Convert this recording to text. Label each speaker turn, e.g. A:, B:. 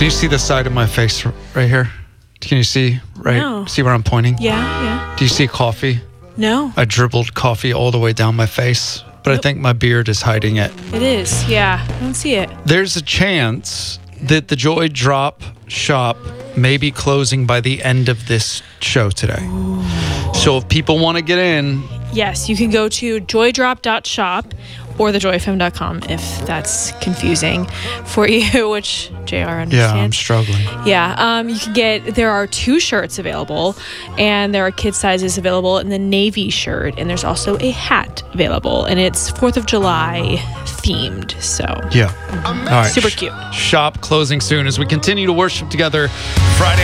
A: Can you see the side of my face right here? Can you see
B: No.
A: See where I'm pointing?
B: Yeah.
A: Do you see coffee?
B: No,
A: I dribbled coffee all the way down my face, but I think my beard is hiding it.
B: it is. Yeah, I don't see it.
A: There's a chance that the Joy Drop shop may be closing by the end of this show today. Ooh. So if people want to get in,
B: Yes, you can go to joydrop.shop or thejoyfm.com if that's confusing for you, which JR understands.
A: yeah, I'm struggling.
B: Yeah, you can there are 2 shirts available, and there are kid sizes available in the navy shirt, and there's also a hat available, and it's 4th of July themed, so.
A: Yeah. All right.
B: Super cute.
A: Shop closing soon as we continue to worship together Friday